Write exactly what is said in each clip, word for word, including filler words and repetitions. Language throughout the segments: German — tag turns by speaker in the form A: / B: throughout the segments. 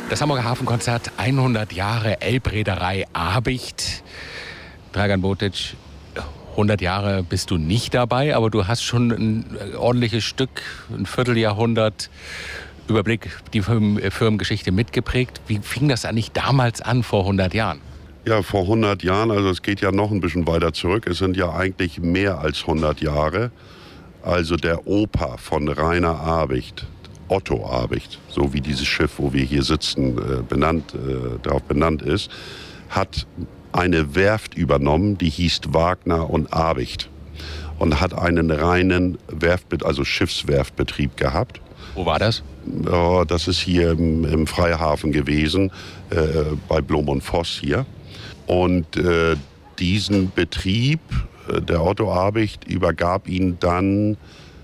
A: Das Hamburger Hafenkonzert hundert Jahre Elbreederei Abicht. Dragan Botic, hundert Jahre bist du nicht dabei, aber du hast schon ein ordentliches Stück, ein Vierteljahrhundert Überblick, die Firmengeschichte mitgeprägt. Wie fing das eigentlich damals an, vor hundert Jahren?
B: Ja, vor hundert Jahren, also es geht ja noch ein bisschen weiter zurück. Es sind ja eigentlich mehr als hundert Jahre. Also der Opa von Rainer Abicht, Otto Abicht, so wie dieses Schiff, wo wir hier sitzen, äh, benannt, äh, darauf benannt ist, hat eine Werft übernommen, die hieß Wagner und Abicht und hat einen reinen Werft, also Schiffswerftbetrieb gehabt.
A: Wo war das?
B: Ja, das ist hier im, im Freihafen gewesen, äh, bei Blom und Voss hier. Und äh, diesen Betrieb, äh, der Otto Abicht, übergab ihn dann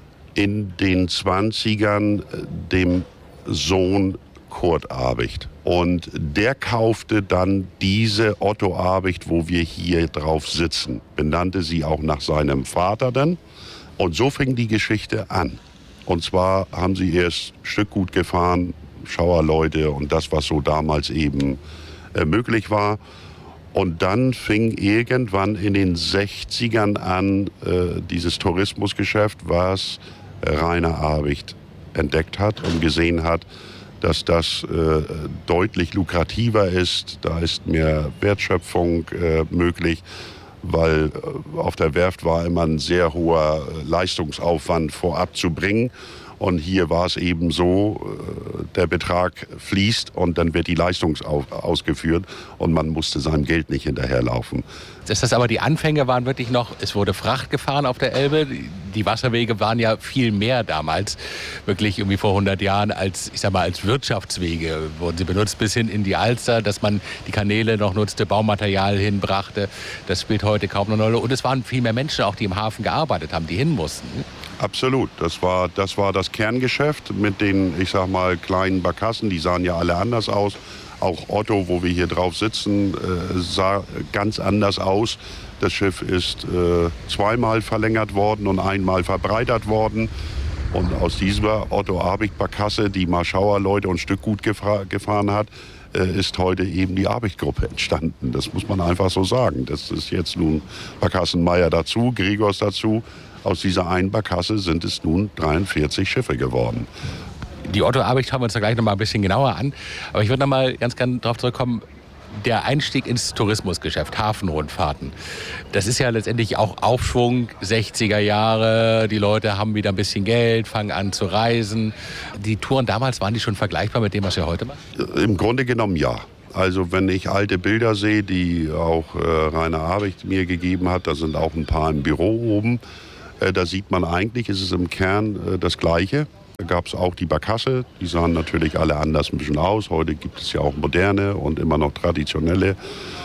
B: in den zwanzigern dem Sohn Kurt Abicht. Und der kaufte dann diese Otto Abicht, wo wir hier drauf sitzen, benannte sie auch nach seinem Vater dann. Und so fing die Geschichte an. Und zwar haben sie erst Stückgut gefahren, Schauerleute und das, was so damals eben äh, möglich war. Und dann fing irgendwann in den sechzigern an äh, dieses Tourismusgeschäft, was Rainer Abicht entdeckt hat und gesehen hat, dass das äh, deutlich lukrativer ist. Da ist mehr Wertschöpfung äh, möglich, weil äh, auf der Werft war immer ein sehr hoher Leistungsaufwand vorab zu bringen. Und hier war es eben so, äh, der Betrag fließt und dann wird die Leistung ausgeführt und man musste seinem Geld nicht hinterherlaufen.
A: Das heißt aber, die Anfänge waren wirklich noch, es wurde Fracht gefahren auf der Elbe. Die Wasserwege waren ja viel mehr damals, wirklich irgendwie vor hundert Jahren, als, ich sag mal, als Wirtschaftswege wurden sie benutzt, bis hin in die Alster, dass man die Kanäle noch nutzte, Baumaterial hinbrachte. Das spielt heute kaum noch eine Rolle. Und es waren viel mehr Menschen auch, die im Hafen gearbeitet haben, die hin mussten.
B: Absolut. Das war, das war das Kerngeschäft mit den, ich sag mal, kleinen Barkassen. Die sahen ja alle anders aus. Auch Otto, wo wir hier drauf sitzen, äh, sah ganz anders aus. Das Schiff ist äh, zweimal verlängert worden und einmal verbreitert worden. Und aus dieser Otto Abicht Barkasse, die mal Schauerleute und Stückgut gefra- gefahren hat, äh, ist heute eben die Abicht-Gruppe entstanden. Das muss man einfach so sagen. Das ist jetzt nun Barkassenmeier dazu, Gregors dazu. Aus dieser einen Barkasse sind es nun dreiundvierzig Schiffe geworden.
A: Die Otto Abicht schauen wir uns da gleich noch mal ein bisschen genauer an. Aber ich würde noch mal ganz gerne darauf zurückkommen, der Einstieg ins Tourismusgeschäft, Hafenrundfahrten. Das ist ja letztendlich auch Aufschwung, sechziger Jahre. Die Leute haben wieder ein bisschen Geld, fangen an zu reisen. Die Touren damals, waren die schon vergleichbar mit dem, was wir heute machen?
B: Im Grunde genommen ja. Also wenn ich alte Bilder sehe, die auch äh, Rainer Abicht mir gegeben hat, da sind auch ein paar im Büro oben. Äh, da sieht man eigentlich, ist es im Kern äh, das Gleiche. Da gab es auch die Barkasse, die sahen natürlich alle anders ein bisschen aus. Heute gibt es ja auch moderne und immer noch traditionelle.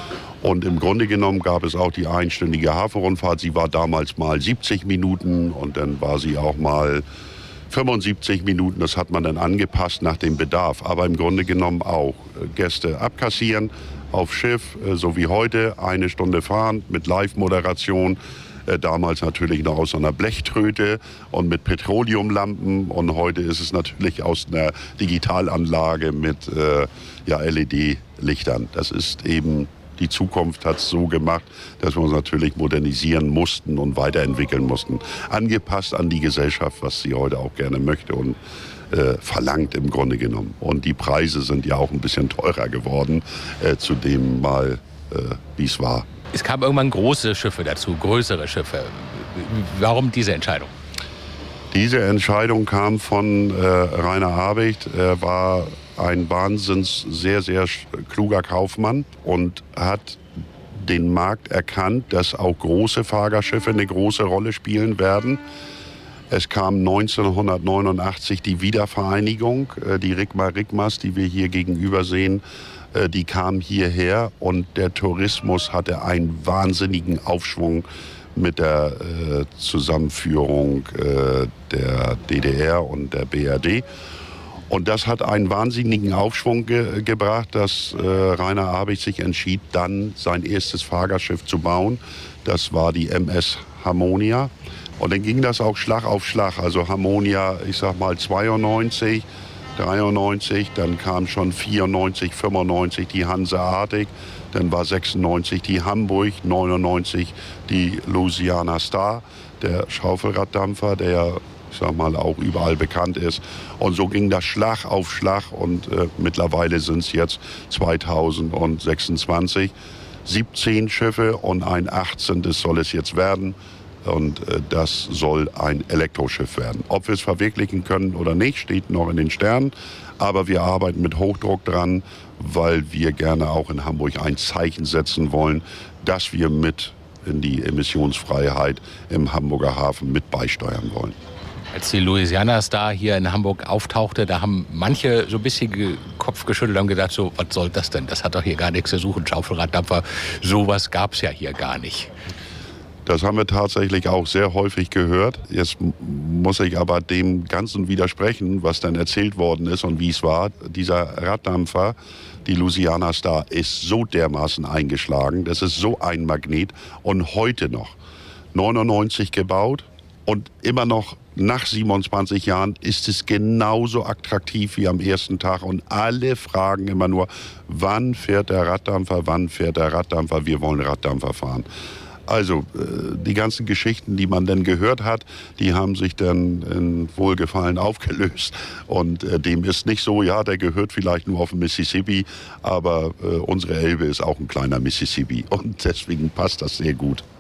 B: Und im Grunde genommen gab es auch die einstündige Hafenrundfahrt. Sie war damals mal siebzig Minuten und dann war sie auch mal fünfundsiebzig Minuten. Das hat man dann angepasst nach dem Bedarf. Aber im Grunde genommen auch Gäste abkassieren auf Schiff, so wie heute, eine Stunde fahren mit Live-Moderation. Damals natürlich noch aus einer Blechtröte und mit Petroleumlampen. Und heute ist es natürlich aus einer Digitalanlage mit äh, ja, L E D-Lichtern. Das ist eben, die Zukunft hat es so gemacht, dass wir uns natürlich modernisieren mussten und weiterentwickeln mussten. Angepasst an die Gesellschaft, was sie heute auch gerne möchte und äh, verlangt im Grunde genommen. Und die Preise sind ja auch ein bisschen teurer geworden, äh, zu dem mal, äh, wie es war.
A: Es kamen irgendwann große Schiffe dazu, größere Schiffe. Warum diese Entscheidung?
B: Diese Entscheidung kam von äh, Rainer Abicht. Er war ein wahnsinns sehr, sehr kluger Kaufmann und hat den Markt erkannt, dass auch große Fahrgastschiffe eine große Rolle spielen werden. Es kam neunzehnhundertneunundachtzig die Wiedervereinigung, äh, die Rigma Rigmas, die wir hier gegenüber sehen. Die kam hierher und der Tourismus hatte einen wahnsinnigen Aufschwung mit der äh, Zusammenführung äh, der D D R und der B R D. Und das hat einen wahnsinnigen Aufschwung ge- gebracht, dass äh, Rainer Abicht sich entschied, dann sein erstes Fahrgastschiff zu bauen. Das war die M S Harmonia. Und dann ging das auch Schlag auf Schlag. Also Harmonia, ich sag mal zweiundneunzig, dreiundneunzig, dann kam schon vierundneunzig, fünfundneunzig die Hanseatic, dann war sechsundneunzig die Hamburg, neunundneunzig die Louisiana Star, der Schaufelraddampfer, der, ich sag mal, auch überall bekannt ist. Und so ging das Schlag auf Schlag und äh, mittlerweile sind es jetzt zweitausendsechsundzwanzig. siebzehn Schiffe und ein achtzehntes soll es jetzt werden. Und äh, das soll ein Elektroschiff werden. Ob wir es verwirklichen können oder nicht, steht noch in den Sternen. Aber wir arbeiten mit Hochdruck dran, weil wir gerne auch in Hamburg ein Zeichen setzen wollen, dass wir mit in die Emissionsfreiheit im Hamburger Hafen mit beisteuern wollen.
A: Als die Louisiana Star hier in Hamburg auftauchte, da haben manche so ein bisschen den Kopf geschüttelt und gedacht, so, was soll das denn? Das hat doch hier gar nichts zu suchen, Schaufelraddampfer. Sowas gab es ja hier gar nicht.
B: Das haben wir tatsächlich auch sehr häufig gehört. Jetzt muss ich aber dem Ganzen widersprechen, was dann erzählt worden ist und wie es war. Dieser Raddampfer, die Louisiana Star, ist so dermaßen eingeschlagen. Das ist so ein Magnet. Und heute noch, neunundneunzig gebaut und immer noch nach siebenundzwanzig Jahren ist es genauso attraktiv wie am ersten Tag. Und alle fragen immer nur, wann fährt der Raddampfer, wann fährt der Raddampfer, wir wollen Raddampfer fahren. Also die ganzen Geschichten, die man dann gehört hat, die haben sich dann in Wohlgefallen aufgelöst. Und äh, dem ist nicht so, ja, der gehört vielleicht nur auf den Mississippi, aber äh, unsere Elbe ist auch ein kleiner Mississippi. Und deswegen passt das sehr gut.